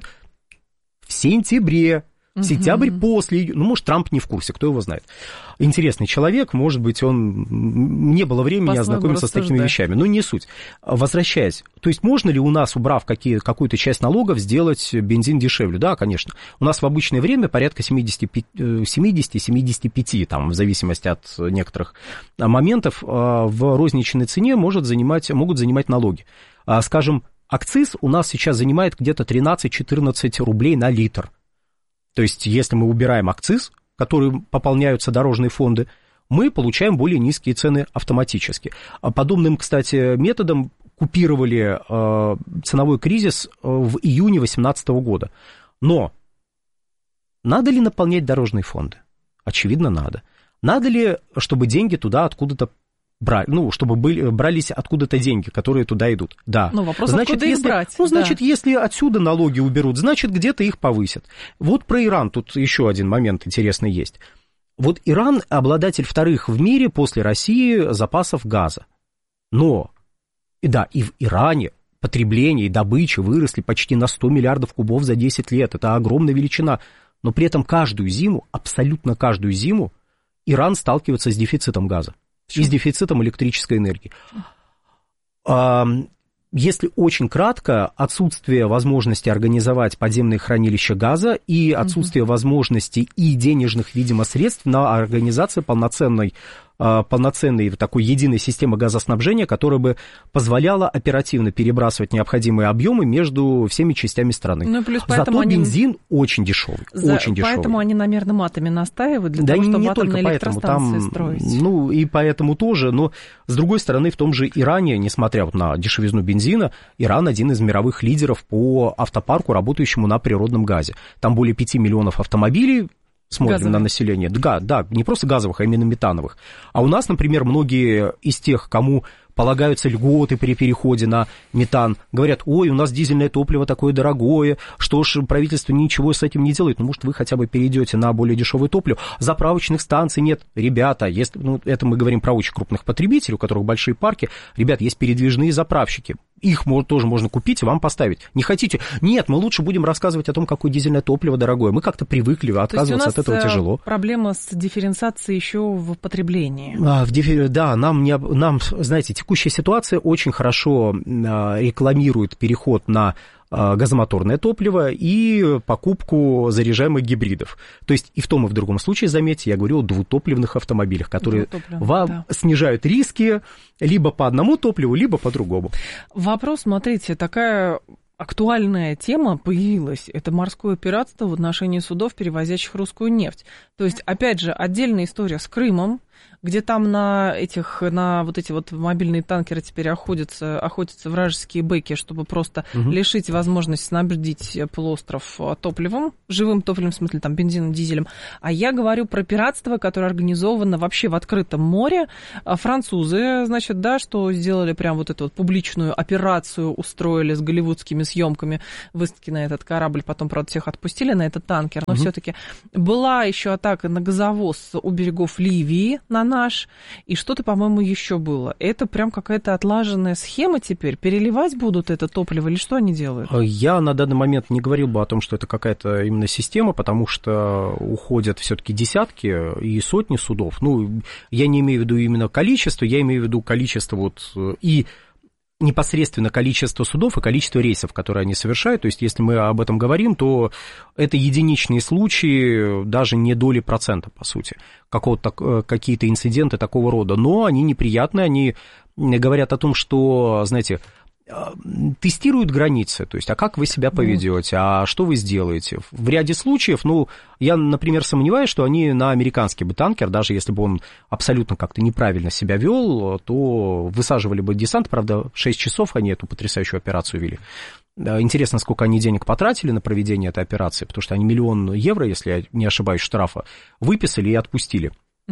в сентябре, сентябрь после, ну, может, Трамп не в курсе, кто его знает. Интересный человек, может быть, не было времени ознакомиться с такими вещами, но не суть. Возвращаясь, то есть можно ли у нас, убрав какую-то часть налогов, сделать бензин дешевле? Да, конечно. У нас в обычное время порядка 70-75, там, в зависимости от некоторых моментов, в розничной цене могут занимать налоги. Скажем, акциз у нас сейчас занимает где-то 13-14 рублей на литр. То есть, если мы убираем акциз, который пополняются дорожные фонды, мы получаем более низкие цены автоматически. Подобным, кстати, методом купировали ценовой кризис в июне 2018 года. Но надо ли наполнять дорожные фонды? Очевидно, надо. Надо ли, чтобы деньги туда откуда-то чтобы брались откуда-то деньги, которые туда идут. Да. Но вопрос, откуда их брать? Значит, если отсюда налоги уберут, значит, где-то их повысят. Вот про Иран тут еще один момент интересный есть. Вот Иран обладатель вторых в мире после России запасов газа. Но, и в Иране потребление и добыча выросли почти на 100 миллиардов кубов за 10 лет. Это огромная величина. Но при этом абсолютно каждую зиму, Иран сталкивается с дефицитом газа. И с дефицитом электрической энергии. Если очень кратко, отсутствие возможности организовать подземные хранилища газа и отсутствие возможности и денежных, видимо, средств на организацию полноценной такой единой системы газоснабжения, которая бы позволяла оперативно перебрасывать необходимые объемы между всеми частями страны. Ну, плюс зато бензин очень дешевый. Поэтому они на мерном атоме настаивают, для того, чтобы атомные электростанции строить. Ну, и поэтому тоже. Но, с другой стороны, в том же Иране, несмотря на дешевизну бензина, Иран один из мировых лидеров по автопарку, работающему на природном газе. Там более 5 миллионов автомобилей. Смотрим газовых. На население. Да, не просто газовых, а именно метановых. А у нас, например, многие из тех, кому полагаются льготы при переходе на метан. Говорят, ой, у нас дизельное топливо такое дорогое, что ж, правительство ничего с этим не делает. Ну, может, вы хотя бы перейдете на более дешевое топливо. Заправочных станций нет. Ребята, если, ну, это мы говорим про очень крупных потребителей, у которых большие парки. Ребят, есть передвижные заправщики. Их тоже можно купить и вам поставить. Не хотите? Нет, мы лучше будем рассказывать о том, какое дизельное топливо дорогое. Мы как-то привыкли, отказываться от этого тяжело. Проблема с дифференциацией еще в потреблении. Да, нам, знаете, текущая ситуация очень хорошо рекламирует переход на газомоторное топливо и покупку заряжаемых гибридов. То есть и в том, и в другом случае, заметьте, я говорю о двутопливных автомобилях, которые вам снижают риски либо по одному топливу, либо по другому. Вопрос, смотрите, такая актуальная тема появилась. Это морское пиратство в отношении судов, перевозящих русскую нефть. То есть, опять же, отдельная история с Крымом, где там на вот эти вот мобильные танкеры теперь охотятся вражеские бэки, чтобы просто лишить возможности снабдить полуостров топливом, живым топливом, в смысле, там, бензином, дизелем. А я говорю про пиратство, которое организовано вообще в открытом море. Французы, значит, да, что сделали прям вот эту вот публичную операцию, устроили с голливудскими съемками высадки на этот корабль, потом, правда, всех отпустили на этот танкер, но все-таки была еще атака на газовоз у берегов Ливии, на наш, и что-то, по-моему, еще было. Это прям какая-то отлаженная схема теперь? Переливать будут это топливо или что они делают? Я на данный момент не говорил бы о том, что это какая-то именно система, потому что уходят все-таки десятки и сотни судов. Ну, я не имею в виду именно количество, я имею в виду количество вот и непосредственно количество судов и количество рейсов, которые они совершают. То есть, если мы об этом говорим, то это единичные случаи, даже не доли процента, по сути, какие-то инциденты такого рода. Но они неприятные, они говорят о том, что, знаете, тестируют границы, то есть, а как вы себя поведете, а что вы сделаете. В ряде случаев, ну, я, например, сомневаюсь, что они на американский бы танкер, даже если бы он абсолютно как-то неправильно себя вел, то высаживали бы десант, правда, 6 часов они эту потрясающую операцию вели. Интересно, сколько они денег потратили на проведение этой операции, потому что они 1 000 000 евро, если я не ошибаюсь, штрафа выписали и отпустили.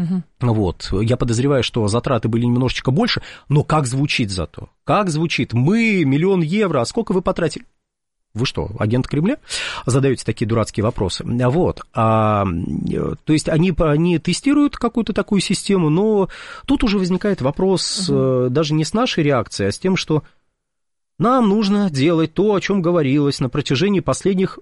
Вот, я подозреваю, что затраты были немножечко больше, но как звучит зато? Как звучит? Мы 1 000 000 евро, а сколько вы потратили? Вы что, агент Кремля? Задаете такие дурацкие вопросы. Вот, то есть они тестируют какую-то такую систему, но тут уже возникает вопрос даже не с нашей реакцией, а с тем, что нам нужно делать то, о чем говорилось на протяжении последних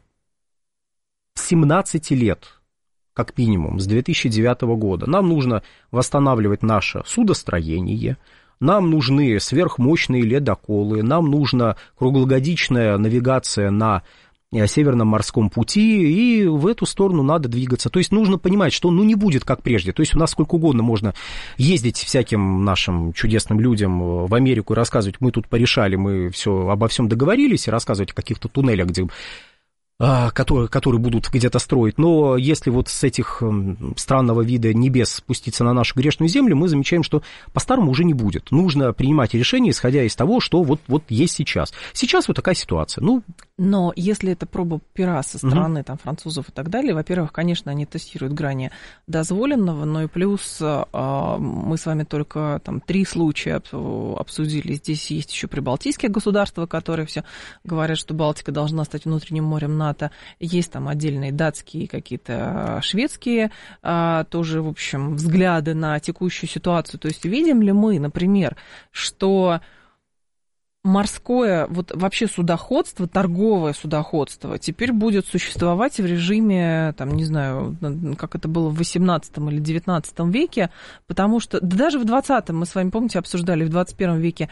17 лет. Как минимум, с 2009 года. Нам нужно восстанавливать наше судостроение, нам нужны сверхмощные ледоколы, нам нужна круглогодичная навигация на Северном морском пути, и в эту сторону надо двигаться. То есть нужно понимать, что не будет как прежде. То есть у нас сколько угодно можно ездить всяким нашим чудесным людям в Америку и рассказывать, мы тут порешали, мы обо всем договорились, и рассказывать о каких-то туннелях, которые будут где-то строить. Но если вот с этих странного вида небес спуститься на нашу грешную землю, мы замечаем, что по-старому уже не будет. Нужно принимать решения, исходя из того, что вот есть сейчас. Сейчас вот такая ситуация. Но если это проба пера со стороны там, французов и так далее, во-первых, конечно, они тестируют грани дозволенного, но и плюс мы с вами только там 3 случая обсудили. Здесь есть еще прибалтийские государства, которые все говорят, что Балтика должна стать внутренним морем НАТО. Есть там отдельные датские, какие-то шведские тоже, в общем, взгляды на текущую ситуацию. То есть видим ли мы, например, что морское, вот вообще судоходство, торговое судоходство теперь будет существовать в режиме, там, не знаю, как это было в 18 или 19 веке, потому что, да даже в 20-м, мы с вами, помните, обсуждали, в 21 веке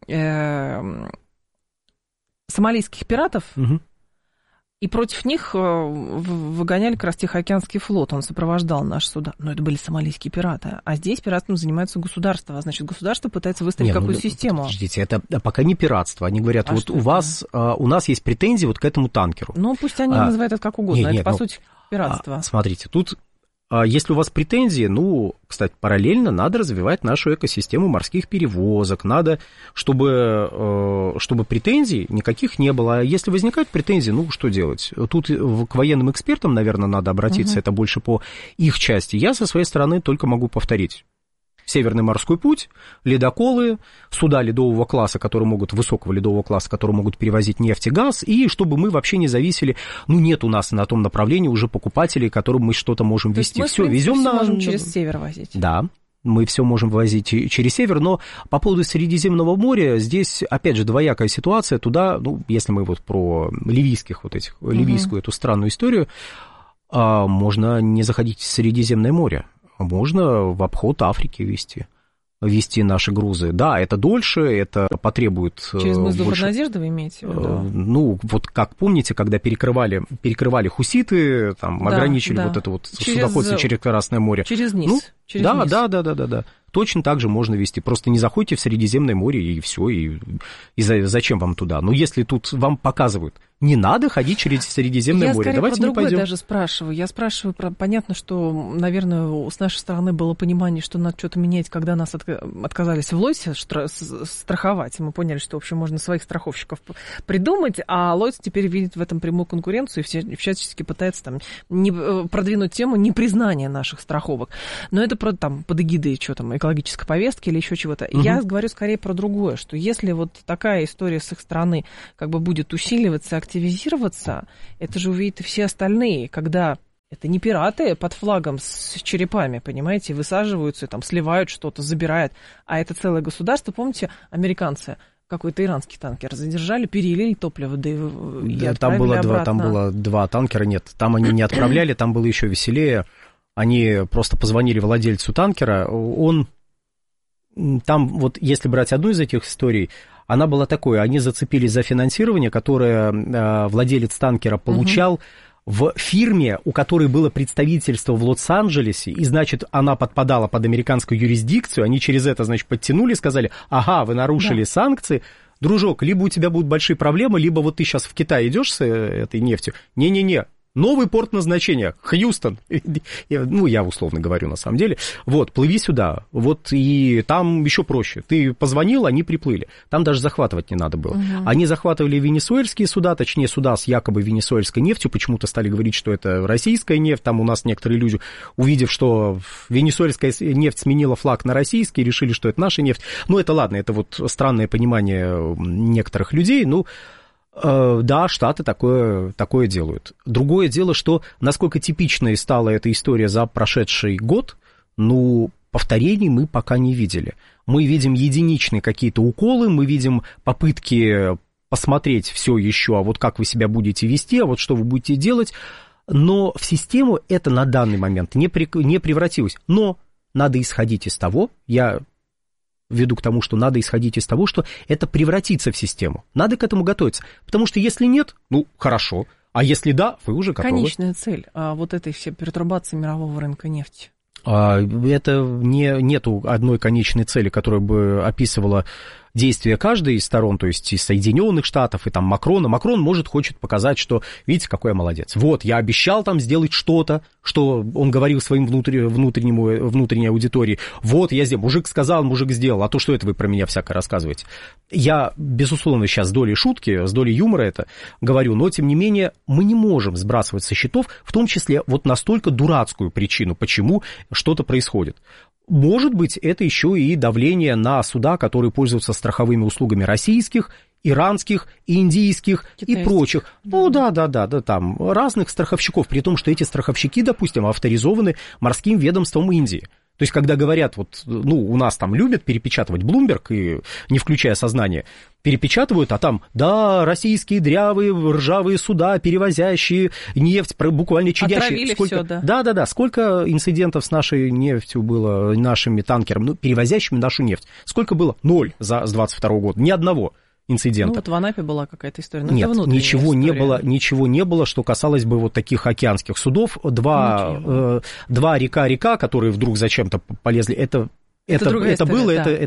сомалийских пиратов, и против них выгоняли как раз Тихоокеанский флот, он сопровождал наши суда. Но это были сомалийские пираты. А здесь пиратством занимается государство. А значит, государство пытается выстроить какую-то систему. Подождите, это пока не пиратство. Они говорят, вот у нас есть претензии вот к этому танкеру. Ну, пусть они называют это как угодно. Это, по сути, пиратство. Смотрите, тут... Если у вас претензии, кстати, параллельно надо развивать нашу экосистему морских перевозок, надо, чтобы претензий никаких не было. А если возникают претензии, что делать? Тут к военным экспертам, наверное, надо обратиться, это больше по их части. Я со своей стороны только могу повторить. Северный морской путь, ледоколы, суда ледового класса, высокого ледового класса, которые могут перевозить нефть и газ, и чтобы мы вообще не зависели, нет у нас на том направлении уже покупателей, которым мы что-то можем везти. Все, везем можем через север возить. Да. Мы все можем возить через север, но по поводу Средиземного моря здесь, опять же, двоякая ситуация. Туда, если мы про ливийскую эту странную историю, можно не заходить в Средиземное море. Можно в обход Африки вести наши грузы. Да, это дольше, это потребует... Через мыс Надежды вы имеете в виду? Как помните, когда перекрывали хуситы, ограничили судоходство через Красное море. Через низ. Да. Точно так же можно вести. Просто не заходите в Средиземное море, и все, и зачем вам туда? Если тут вам показывают, не надо ходить через Средиземное море, давайте не пойдем. Я даже спрашиваю. Я спрашиваю понятно, что, наверное, с нашей стороны было понимание, что надо что-то менять, когда нас отказались в Лойсе страховать. Мы поняли, что, в общем, можно своих страховщиков придумать, а Лойс теперь видит в этом прямую конкуренцию и всячески пытается продвинуть тему непризнания наших страховок. Но это под эгидой экологической повестки или еще чего-то. Я говорю скорее про другое, что если такая история с их стороны будет усиливаться, активизироваться, это же увидят и все остальные, когда это не пираты под флагом с черепами, понимаете, высаживаются, сливают что-то, забирают, а это целое государство. Помните, американцы какой-то иранский танкер задержали, перелили топливо, и отправили обратно. Там было 2 танкера, нет, там они не отправляли, там было еще веселее. Они просто позвонили владельцу танкера, если брать одну из этих историй, она была такой, они зацепились за финансирование, которое владелец танкера получал в фирме, у которой было представительство в Лос-Анджелесе, и, значит, она подпадала под американскую юрисдикцию, они через это, сказали, ага, вы нарушили санкции, дружок, либо у тебя будут большие проблемы, либо ты сейчас в Китай идешь с этой нефтью, не-не-не, новый порт назначения, Хьюстон, я условно говорю на самом деле, плыви сюда, и там еще проще, ты позвонил, они приплыли, там даже захватывать не надо было. Они захватывали венесуэльские суда, точнее суда с якобы венесуэльской нефтью, почему-то стали говорить, что это российская нефть, там у нас некоторые люди, увидев, что венесуэльская нефть сменила флаг на российский, решили, что это наша нефть, это ладно, это странное понимание некоторых людей, да, Штаты такое делают. Другое дело, что насколько типичной стала эта история за прошедший год, повторений мы пока не видели. Мы видим единичные какие-то уколы, мы видим попытки посмотреть все еще, как вы себя будете вести, что вы будете делать, но в систему это на данный момент не превратилось. Но надо исходить из того, я веду к тому, что надо исходить из того, что это превратится в систему. Надо к этому готовиться. Потому что если нет, хорошо. А если да, вы уже готовы. Конечная цель этой всей пертурбации мирового рынка нефти. Это нету одной конечной цели, которая бы описывала действия каждой из сторон, то есть из Соединенных Штатов, и Макрона. Макрон хочет показать, что, видите, какой я молодец. Я обещал сделать что-то, что он говорил своим внутренней аудитории. Я сделал. Мужик сказал, мужик сделал. А то что это вы про меня всякое рассказываете? Я, безусловно, сейчас с долей шутки, с долей юмора это говорю, но, тем не менее, мы не можем сбрасывать со счетов, в том числе настолько дурацкую причину, почему что-то происходит. Может быть, это еще и давление на суда, которые пользуются страховыми услугами российских, иранских, индийских и прочих. Там разных страховщиков, при том, что эти страховщики, допустим, авторизованы морским ведомством Индии. То есть, когда говорят, у нас там любят перепечатывать Bloomberg, и не включая сознание, перепечатывают, а там, да, российские дрявые, ржавые суда, перевозящие нефть, буквально чадящие. Все, да. Да. Сколько инцидентов с нашей нефтью было, нашими танкерами, перевозящими нашу нефть? Сколько было? 0 с 22 года, ни одного инцидента. В Анапе была какая-то история. Нет, ничего не было, что касалось бы таких океанских судов. Два река, которые вдруг зачем-то полезли, это было,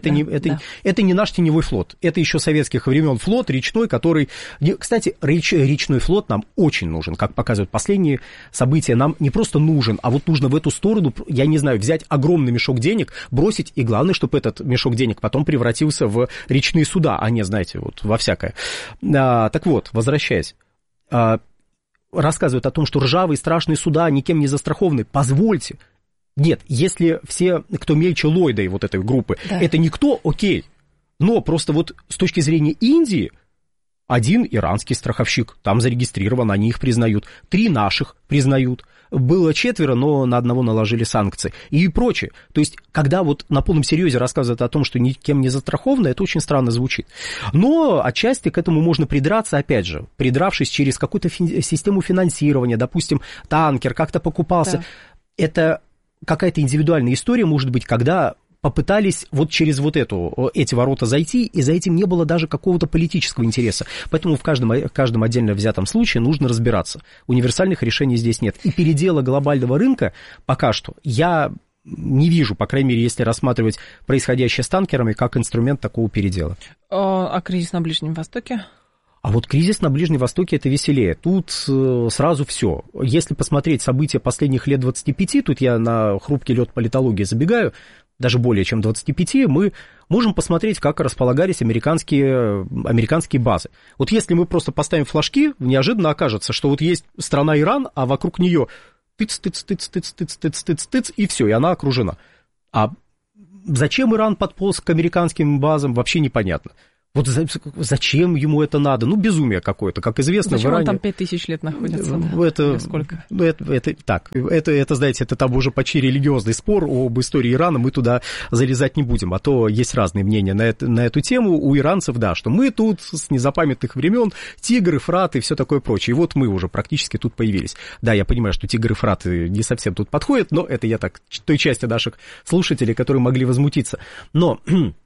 это не наш теневой флот. Это еще советских времен флот речной, который... Кстати, речной флот нам очень нужен. Как показывают последние события, нам не просто нужен, а нужно в эту сторону, я не знаю, взять огромный мешок денег, бросить, и главное, чтобы этот мешок денег потом превратился в речные суда, а не, знаете, во всякое. Так вот, возвращаясь. Рассказывают о том, что ржавые страшные суда никем не застрахованы. Позвольте. Нет, если все, кто мельче Ллойда и вот этой группы, это никто, окей. Но просто вот с точки зрения Индии, один иранский страховщик там зарегистрирован, они их признают, 3 наших признают. Было 4, но на одного наложили санкции и прочее. То есть, когда вот на полном серьезе рассказывают о том, что никем не застраховано, это очень странно звучит. Но отчасти к этому можно придраться, опять же, придравшись через какую-то систему финансирования, допустим, танкер как-то покупался. Да. Это какая-то индивидуальная история, может быть, когда попытались вот через вот эти ворота зайти, и за этим не было даже какого-то политического интереса. Поэтому в каждом отдельно взятом случае нужно разбираться. Универсальных решений здесь нет. И передела глобального рынка пока что я не вижу, по крайней мере, если рассматривать происходящее с танкерами, как инструмент такого передела. А кризис на Ближнем Востоке? А вот кризис на Ближнем Востоке – это веселее. Тут сразу все. Если посмотреть события последних лет 25, тут я на хрупкий лед политологии забегаю, даже более чем 25, мы можем посмотреть, как располагались американские базы. Вот если мы просто поставим флажки, неожиданно окажется, что вот есть страна Иран, а вокруг нее тыц, и все, и она окружена. А зачем Иран подполз к американским базам, вообще непонятно. Вот зачем ему это надо? Ну, безумие какое-то, как известно. Зачем в Иране... он там 5000 лет находится? Это, сколько? Это, знаете, это там уже почти религиозный спор об истории Ирана, мы туда залезать не будем, а то есть разные мнения на эту тему у иранцев, да, что мы тут с незапамятных времен, Тигр, Эфрат и все такое прочее, и вот мы уже практически тут появились. Да, я понимаю, что Тигр, Эфрат не совсем тут подходят, но это я так, той части наших слушателей, которые могли возмутиться. Но...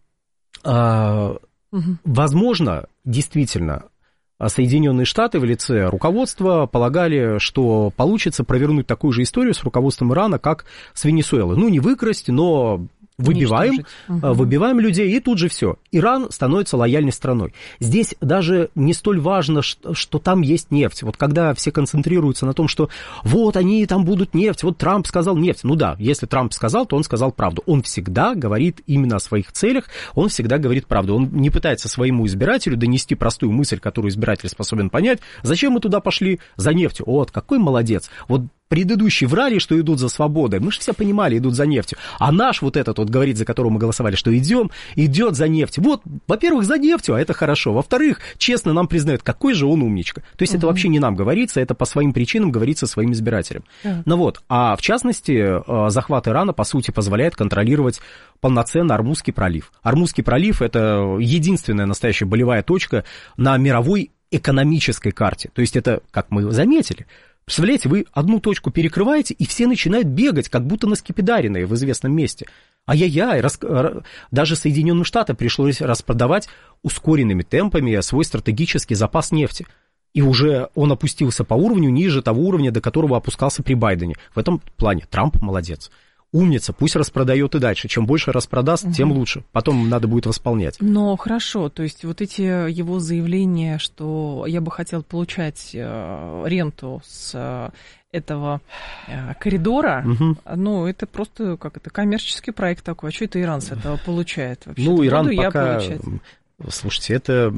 Возможно, действительно, Соединенные Штаты в лице руководства полагали, что получится провернуть такую же историю с руководством Ирана, как с Венесуэлой. Ну, не выкрасть, но выбиваем людей, и тут же все. Иран становится лояльной страной. Здесь даже не столь важно, что там есть нефть. Вот когда все концентрируются на том, что вот они там будут нефть, вот Трамп сказал нефть. Ну да, если Трамп сказал, то он сказал правду. Он всегда говорит именно о своих целях, он всегда говорит правду. Он не пытается своему избирателю донести простую мысль, которую избиратель способен понять. Зачем мы туда пошли? За нефтью. Вот, какой молодец. Вот предыдущие врали, что идут за свободой. Мы же все понимали, идут за нефтью. А наш вот этот вот говорит, за которого мы голосовали, что идет за нефтью. Вот, во-первых, за нефтью, а это хорошо. Во-вторых, честно нам признают, какой же он умничка. То есть это вообще не нам говорится, это по своим причинам говорится своим избирателям. Ну вот, а в частности, захват Ирана, по сути, позволяет контролировать полноценно Ормузский пролив. Ормузский пролив – это единственная настоящая болевая точка на мировой экономической карте. То есть это, как мы заметили, представляете, вы одну точку перекрываете, и все начинают бегать, как будто на скипидариной в известном месте. Ай-яй-яй, даже Соединенным Штатам пришлось распродавать ускоренными темпами свой стратегический запас нефти. И уже он опустился по уровню ниже того уровня, до которого опускался при Байдене. В этом плане Трамп молодец. Умница, пусть распродает и дальше. Чем больше распродаст, тем лучше. Потом надо будет восполнять. Но хорошо, то есть вот эти его заявления, что я бы хотел получать ренту с этого коридора, ну, это просто коммерческий проект такой. А что это Иран с этого получает вообще? Ну, Иран пока... Слушайте, это...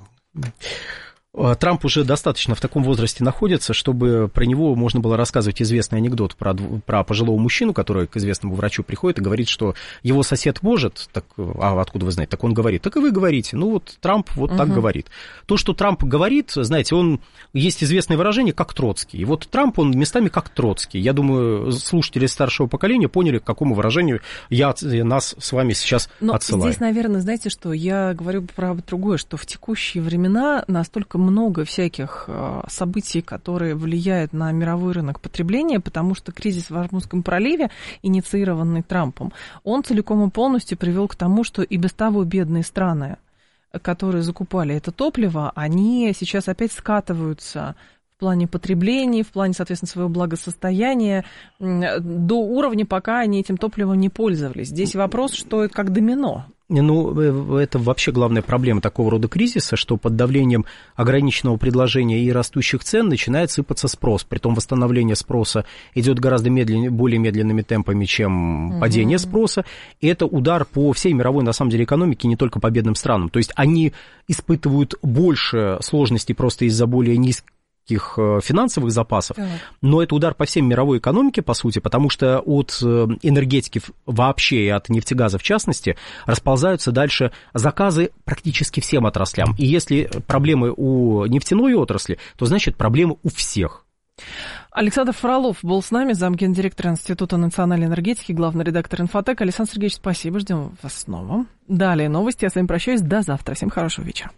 Трамп уже достаточно в таком возрасте находится, чтобы про него можно было рассказывать известный анекдот про пожилого мужчину, который к известному врачу приходит и говорит, что его сосед может, так, а откуда вы знаете, так он говорит, так и вы говорите, ну вот Трамп вот так говорит. То, что Трамп говорит, знаете, есть известное выражение, как Троцкий, и вот Трамп, он местами как Троцкий. Я думаю, слушатели старшего поколения поняли, к какому выражению нас с вами сейчас отсылаю. Здесь, наверное, знаете что, я говорю про другое, что в текущие времена настолько много всяких событий, которые влияют на мировой рынок потребления, потому что кризис в Ормузском проливе, инициированный Трампом, он целиком и полностью привел к тому, что и без того бедные страны, которые закупали это топливо, они сейчас опять скатываются в плане потребления, в плане, соответственно, своего благосостояния до уровня, пока они этим топливом не пользовались. Здесь вопрос, что это как домино. Ну, это вообще главная проблема такого рода кризиса, что под давлением ограниченного предложения и растущих цен начинает сыпаться спрос. Притом восстановление спроса идет гораздо более медленными темпами, чем падение спроса. И это удар по всей мировой, на самом деле, экономике, не только по бедным странам. То есть они испытывают больше сложностей просто из-за более финансовых запасов, но это удар по всей мировой экономике, по сути, потому что от энергетики вообще и от нефтегаза в частности расползаются дальше заказы практически всем отраслям. И если проблемы у нефтяной отрасли, то значит проблемы у всех. Александр Фролов был с нами, замгендиректора Института национальной энергетики, главный редактор «Инфотек». Александр Сергеевич, спасибо, ждем вас снова. Далее новости, я с вами прощаюсь, до завтра. Всем хорошего вечера.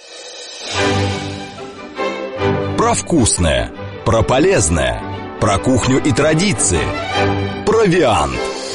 Про вкусное, про полезное, про кухню и традиции, провиант.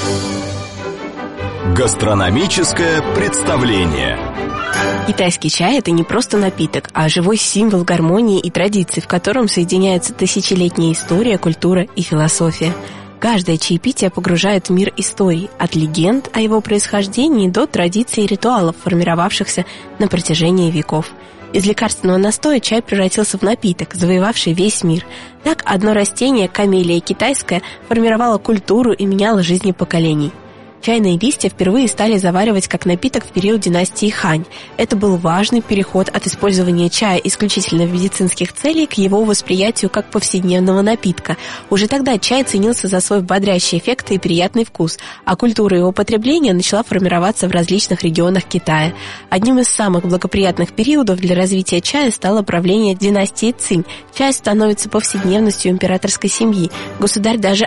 Гастрономическое представление. Китайский чай – это не просто напиток, а живой символ гармонии и традиций, в котором соединяются тысячелетняя история, культура и философия. Каждое чаепитие погружает в мир историй, от легенд о его происхождении до традиций и ритуалов, формировавшихся на протяжении веков. Из лекарственного настоя чай превратился в напиток, завоевавший весь мир. Так одно растение, камелия китайская, формировало культуру и меняло жизни поколений. Чайные листья впервые стали заваривать как напиток в период династии Хань. Это был важный переход от использования чая исключительно в медицинских целей к его восприятию как повседневного напитка. Уже тогда чай ценился за свой бодрящий эффект и приятный вкус, а культура его потребления начала формироваться в различных регионах Китая. Одним из самых благоприятных периодов для развития чая стало правление династии Цинь. Чай становится повседневностью императорской семьи. Государь даже